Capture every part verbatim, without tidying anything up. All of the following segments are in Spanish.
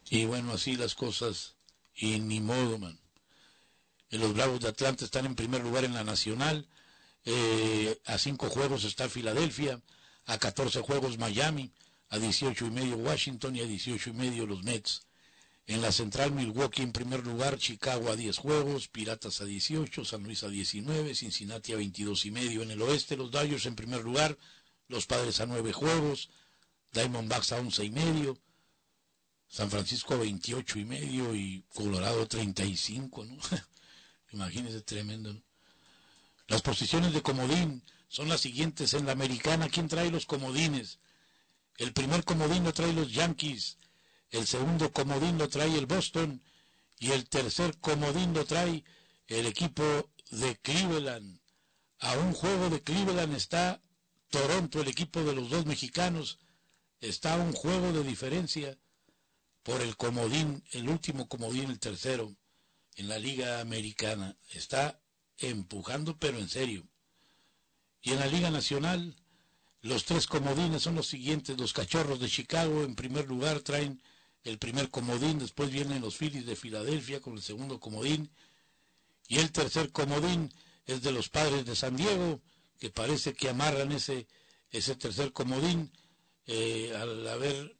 Y bueno, así las cosas, y ni modo, man. Los Bravos de Atlanta están en primer lugar en la Nacional, eh, a cinco juegos está Filadelfia, a catorce juegos Miami, a dieciocho y medio Washington y a dieciocho y medio los Mets. En la Central, Milwaukee en primer lugar, Chicago a diez juegos, Piratas a dieciocho, San Luis a diecinueve, Cincinnati a veintidós y medio. En el oeste, los Dodgers en primer lugar, los Padres a nueve juegos, Diamondbacks a once y medio, San Francisco a veintiocho y medio y Colorado a treinta y cinco, ¿no? Imagínense, tremendo, ¿no? Las posiciones de comodín son las siguientes en la Americana. ¿Quién trae los comodines? El primer comodín lo trae los Yankees, el segundo comodín lo trae el Boston y el tercer comodín lo trae el equipo de Cleveland. A un juego de Cleveland está Toronto, el equipo de los dos mexicanos, está a un juego de diferencia por el comodín, el último comodín, el tercero, en la Liga Americana. Está empujando, pero en serio. Y en la Liga Nacional, los tres comodines son los siguientes. Los Cachorros de Chicago en primer lugar traen el primer comodín, después vienen los Phillies de Filadelfia con el segundo comodín, y el tercer comodín es de los Padres de San Diego, que parece que amarran ese, ese tercer comodín eh, al haber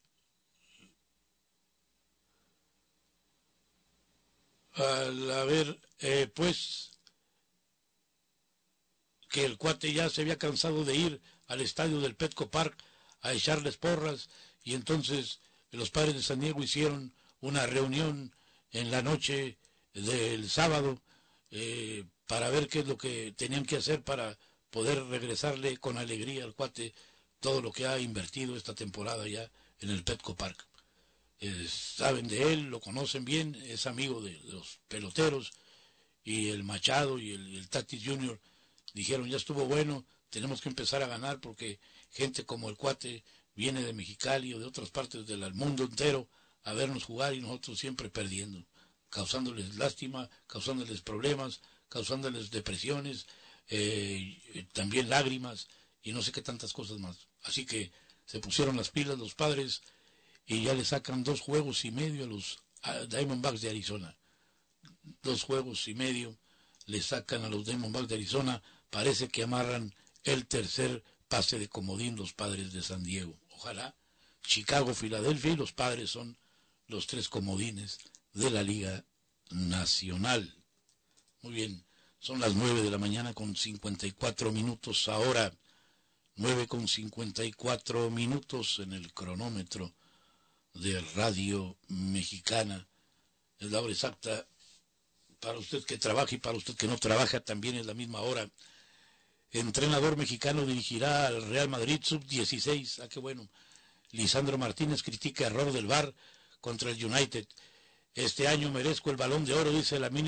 al haber eh, pues que el cuate ya se había cansado de ir al estadio del Petco Park a echarles porras, y entonces los Padres de San Diego hicieron una reunión en la noche del sábado eh, para ver qué es lo que tenían que hacer para poder regresarle con alegría al cuate todo lo que ha invertido esta temporada ya en el Petco Park. Eh, saben de él, lo conocen bien, es amigo de, de los peloteros, y el Machado y el, el Tatis junior dijeron, ya estuvo bueno, tenemos que empezar a ganar porque gente como el cuate viene de Mexicali o de otras partes del mundo entero a vernos jugar y nosotros siempre perdiendo, causándoles lástima, causándoles problemas, causándoles depresiones, eh, también lágrimas y no sé qué tantas cosas más. Así que se pusieron las pilas los Padres y ya le sacan dos juegos y medio a los a Diamondbacks de Arizona. Dos juegos y medio le sacan a los Diamondbacks de Arizona. Parece que amarran el tercer pase de comodín los Padres de San Diego. Ojalá. Chicago, Filadelfia y los Padres son los tres comodines de la Liga Nacional. Muy bien, son las nueve de la mañana con cincuenta y cuatro minutos ahora. Nueve con cincuenta y cuatro minutos en el cronómetro de Radio Mexicana. Es la hora exacta. Para usted que trabaja y para usted que no trabaja también es la misma hora. Entrenador mexicano dirigirá al Real Madrid sub dieciséis. Ah, qué bueno. Lisandro Martínez critica error del V A R contra el United. Este año merezco el Balón de Oro, dice la mini